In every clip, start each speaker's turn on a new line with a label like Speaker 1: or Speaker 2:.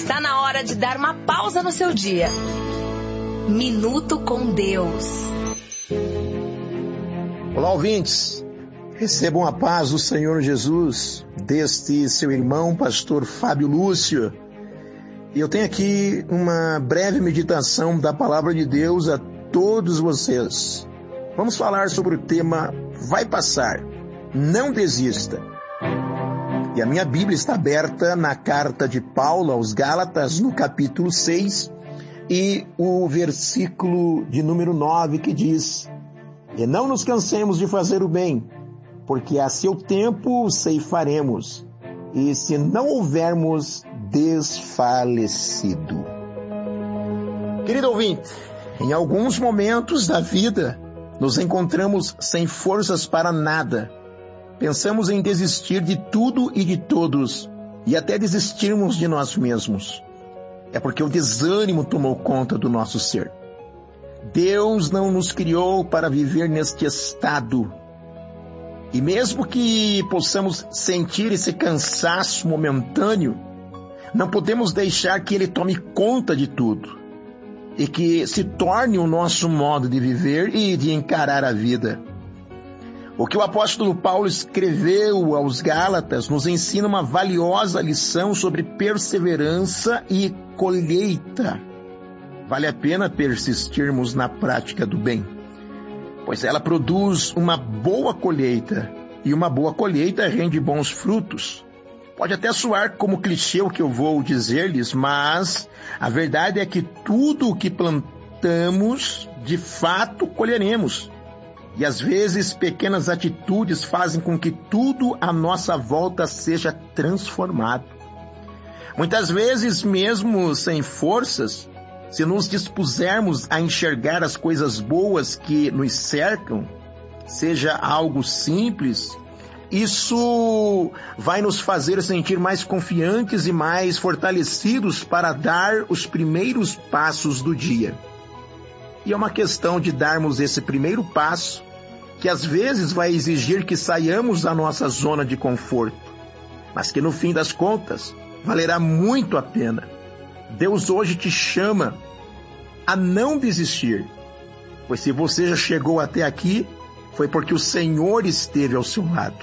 Speaker 1: Está na hora de dar uma pausa no seu dia. Minuto com Deus.
Speaker 2: Olá, ouvintes. Recebam a paz do Senhor Jesus, deste seu irmão, pastor Fábio Lúcio. E eu tenho aqui uma breve meditação da palavra de Deus a todos vocês. Vamos falar sobre o tema Vai Passar, Não Desista. E a minha Bíblia está aberta na carta de Paulo aos Gálatas, no capítulo 6, e o versículo de número 9, que diz: E não nos cansemos de fazer o bem, porque a seu tempo ceifaremos, e se não houvermos desfalecido. Querido ouvinte, em alguns momentos da vida, nos encontramos sem forças para nada. Pensamos em desistir de tudo e de todos, e até desistirmos de nós mesmos. É porque o desânimo tomou conta do nosso ser. Deus não nos criou para viver neste estado. E mesmo que possamos sentir esse cansaço momentâneo, não podemos deixar que ele tome conta de tudo e que se torne o nosso modo de viver e de encarar a vida. O que o apóstolo Paulo escreveu aos Gálatas nos ensina uma valiosa lição sobre perseverança e colheita. Vale a pena persistirmos na prática do bem, pois ela produz uma boa colheita, e uma boa colheita rende bons frutos. Pode até soar como clichê o que eu vou dizer-lhes, mas a verdade é que tudo o que plantamos, de fato colheremos. E às vezes pequenas atitudes fazem com que tudo à nossa volta seja transformado. Muitas vezes, mesmo sem forças, se nos dispusermos a enxergar as coisas boas que nos cercam, seja algo simples, isso vai nos fazer sentir mais confiantes e mais fortalecidos para dar os primeiros passos do dia. E é uma questão de darmos esse primeiro passo, que às vezes vai exigir que saiamos da nossa zona de conforto, mas que no fim das contas valerá muito a pena. Deus hoje te chama a não desistir, pois se você já chegou até aqui, foi porque o Senhor esteve ao seu lado.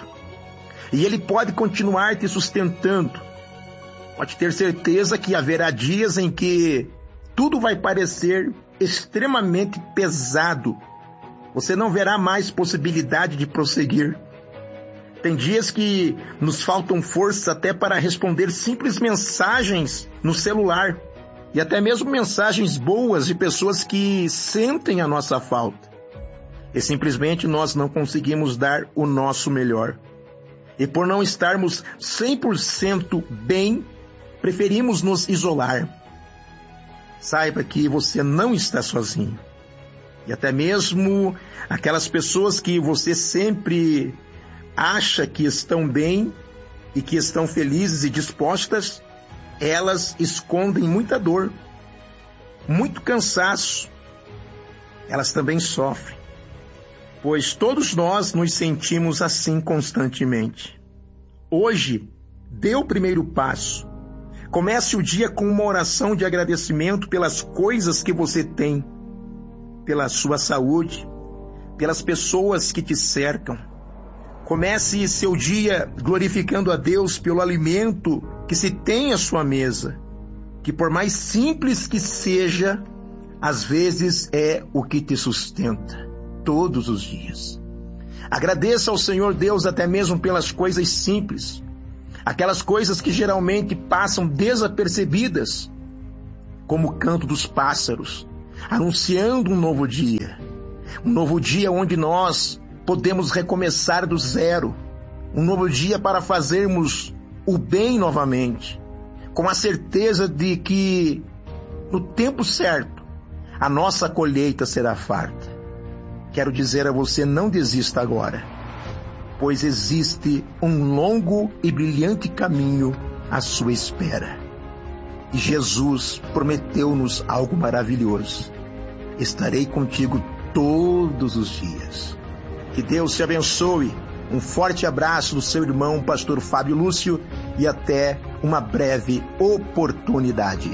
Speaker 2: E Ele pode continuar te sustentando. Pode ter certeza que haverá dias em que tudo vai parecer extremamente pesado. Você não verá mais possibilidade de prosseguir. Tem dias que nos faltam forças até para responder simples mensagens no celular, e até mesmo mensagens boas de pessoas que sentem a nossa falta. E simplesmente nós não conseguimos dar o nosso melhor. E por não estarmos 100% bem, preferimos nos isolar. Saiba que você não está sozinho. E até mesmo aquelas pessoas que você sempre acha que estão bem e que estão felizes e dispostas, elas escondem muita dor, muito cansaço. Elas também sofrem, pois todos nós nos sentimos assim constantemente. Hoje, dê o primeiro passo. Comece o dia com uma oração de agradecimento pelas coisas que você tem, pela sua saúde, pelas pessoas que te cercam. Comece seu dia glorificando a Deus pelo alimento que se tem à sua mesa, que por mais simples que seja, às vezes é o que te sustenta todos os dias. Agradeça ao Senhor Deus até mesmo pelas coisas simples, aquelas coisas que geralmente passam desapercebidas, como o canto dos pássaros, anunciando um novo dia onde nós podemos recomeçar do zero, um novo dia para fazermos o bem novamente, com a certeza de que no tempo certo a nossa colheita será farta. Quero dizer a você, não desista agora, pois existe um longo e brilhante caminho à sua espera. E Jesus prometeu-nos algo maravilhoso: estarei contigo todos os dias. Que Deus te abençoe. Um forte abraço do seu irmão, pastor Fábio Lúcio, e até uma breve oportunidade.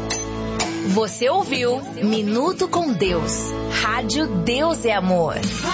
Speaker 1: Você ouviu Minuto com Deus. Rádio Deus é Amor.